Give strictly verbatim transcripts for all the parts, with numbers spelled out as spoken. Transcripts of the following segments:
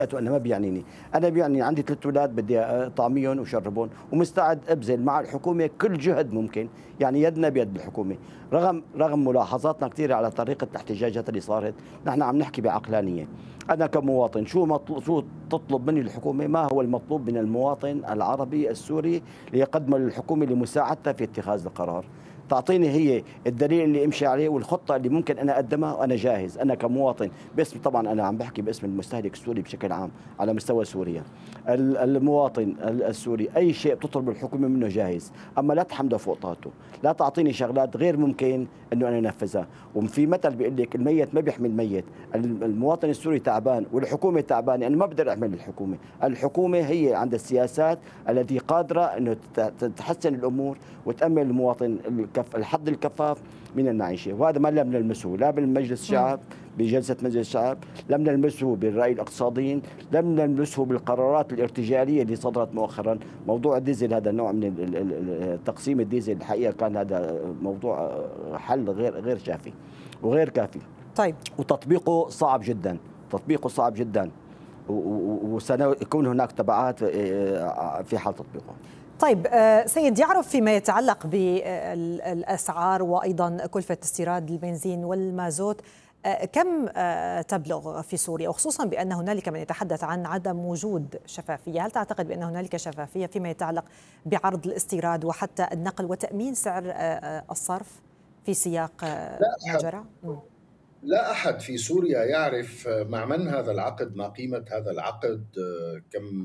وانا ما بيعنيني، انا بيعني عندي ثلاث اولاد بدي اطعميهم وشربهم ومستعد ابذل مع الحكومه كل جهد ممكن، يعني يدنا بيد الحكومه، رغم رغم ملاحظاتنا كثيره على طريقه الاحتجاجات اللي صارت، نحن عم نحكي بعقلانيه. انا كمواطن شو مطلوب، شو تطلب مني الحكومه؟ ما هو المطلوب من المواطن العربي السوري ليقدمه للحكومه لمساعدته في اتخاذ القرار؟ تعطيني هي الدليل اللي امشي عليه والخطه اللي ممكن انا اقدمها وانا جاهز، انا كمواطن باسم، طبعا انا عم بحكي باسم المستهلك السوري بشكل عام على مستوى سوريا. المواطن السوري اي شيء بتطلب الحكومه منه جاهز، اما لا تحمده فوق طاقته، لا تعطيني شغلات غير ممكن انه انا انفذها. وفي مثل بيقول لك الميت ما بيحمي الميت، المواطن السوري تعبان والحكومه تعبانه، انا ما بقدر اعمل الحكومه، الحكومه هي عندها السياسات التي قادره انه تحسن الامور وتامن المواطن الكف الحد الكفاف من المعيشه، وهذا ما لم نلمسه لا بالمجلس الشعب بجلسه مجلس الشعب، لم نلمسه بالراي الاقتصاديين، لم نلمسه بالقرارات الارتجاليه اللي صدرت مؤخرا. موضوع الديزل هذا النوع من تقسيم الديزل الحقيقه كان هذا موضوع حل غير غير شافي وغير كافي. طيب، وتطبيقه صعب جدا، تطبيقه صعب جدا، وسيكون هناك تبعات في حال تطبيقه. طيب سيد، يعرف فيما يتعلق بالأسعار وأيضا كلفة استيراد البنزين والمازوت كم تبلغ في سوريا، وخصوصا بأن هنالك من يتحدث عن عدم وجود شفافية؟ هل تعتقد بأن هنالك شفافية فيما يتعلق بعرض الاستيراد وحتى النقل وتأمين سعر الصرف في سياق ما جرى؟ لا أحد في سوريا يعرف مع من هذا العقد، ما قيمة هذا العقد، كم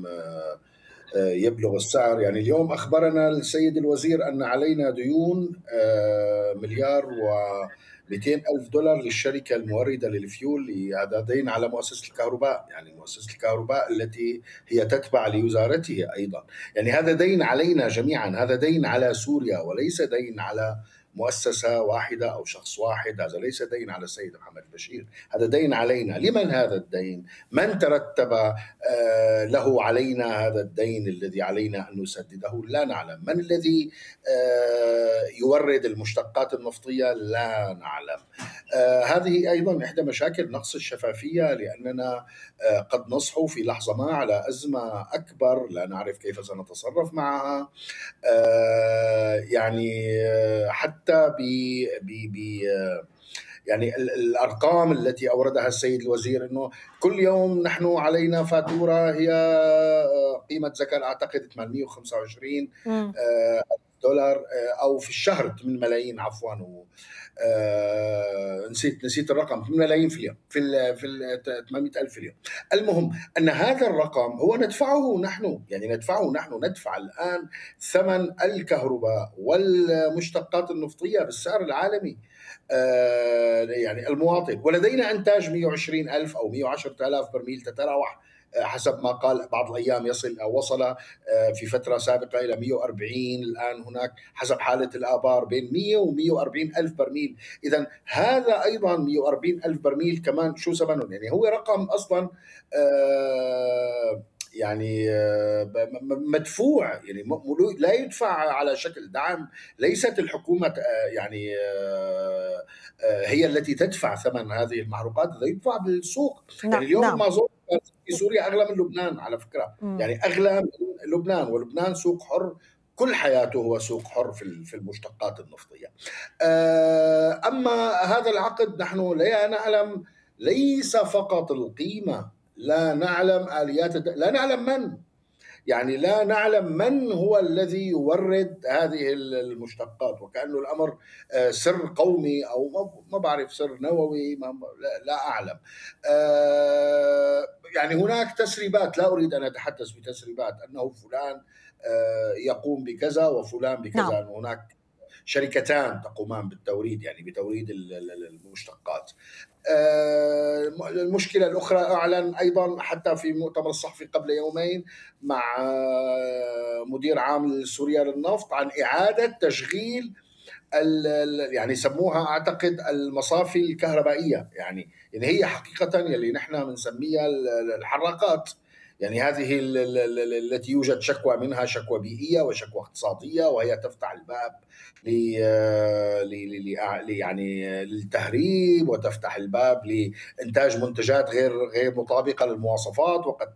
يبلغ السعر. يعني اليوم أخبرنا السيد الوزير أن علينا ديون مليار ومئتين ألف دولار للشركة الموردة للفيول، هذا دين على مؤسسة الكهرباء، يعني مؤسسة الكهرباء التي هي تتبع لوزارته أيضا. يعني هذا دين علينا جميعا، هذا دين على سوريا وليس دين على مؤسسة واحدة أو شخص واحد، هذا ليس دين على السيد محمد البشير، هذا دين علينا. لمن هذا الدين؟ من ترتب له علينا هذا الدين الذي علينا أن نسدده؟ لا نعلم. من الذي يورد المشتقات النفطية؟ لا نعلم. هذه أيضا إحدى مشاكل نقص الشفافية، لأننا قد نصحو في لحظة ما على أزمة أكبر لا نعرف كيف سنتصرف معها. يعني حتى ب ب ب يعني الأرقام التي أوردها السيد الوزير أنه كل يوم نحن علينا فاتورة هي قيمة زكاة أعتقد ثمانمئة وخمسة وعشرين دولار، أو في الشهر ثمانية ملايين، عفوا آه نسيت نسيت الرقم، ثمانية ملايين في اليوم، في ال في ال ثمانمئة ألف في اليوم. المهم أن هذا الرقم هو ندفعه نحن، يعني ندفعه نحن ندفع الآن ثمن الكهرباء والمشتقات النفطية بالسعر العالمي، آه يعني المواطن. ولدينا إنتاج مئة وعشرين ألف أو مئة وعشرة آلاف برميل، تتراوح حسب ما قال بعض الأيام يصل أو وصل في فترة سابقة إلى مئة وأربعين، الآن هناك حسب حالة الآبار بين مئة ومئة وأربعين ألف برميل. إذن هذا أيضا مئة وأربعين ألف برميل كمان شو ثمنه؟ يعني هو رقم أصلا آه يعني مدفوع، يعني لا يدفع على شكل دعم، ليست الحكومة يعني هي التي تدفع ثمن هذه المحروقات، هذا يدفع بالسوق. نعم. يعني اليوم نعم. المازوت في سوريا أغلى من لبنان على فكرة، م. يعني أغلى من لبنان، ولبنان سوق حر كل حياته، هو سوق حر في المشتقات النفطية. أما هذا العقد نحن لا نعلم، ليس فقط القيمة، لا نعلم آليات، لا نعلم من، يعني لا نعلم من هو الذي يورد هذه المشتقات، وكأنه الأمر سر قومي أو ما بعرف سر نووي، لا أعلم. يعني هناك تسريبات، لا أريد أن أتحدث بتسريبات أنه فلان يقوم بكذا وفلان بكذا، نعم. أن هناك شركتان تقومان بالتوريد، يعني بتوريد المشتقات. المشكلة الأخرى أعلن أيضا حتى في مؤتمر الصحفي قبل يومين مع مدير عام سوريا للنفط عن إعادة تشغيل يعني سموها أعتقد المصافي الكهربائية، يعني يعني هي حقيقة يلي نحن بنسميها الحراقات، يعني هذه التي يوجد شكوى منها شكوى بيئية وشكوى اقتصادية، وهي تفتح الباب ل يعني للتهريب، وتفتح الباب لإنتاج منتجات غير غير مطابقة للمواصفات، وقد